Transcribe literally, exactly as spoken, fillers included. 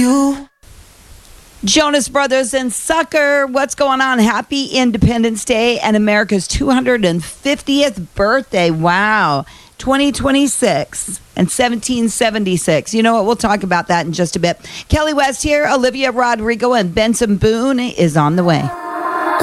you. Jonas Brothers and Sucker, what's going on? Happy Independence Day and America's two hundred fiftieth birthday. Wow. twenty twenty-six and seventeen seventy-six. You know what? We'll talk about that in just a bit. Kelly West here, Olivia Rodrigo, and Benson Boone is on the way.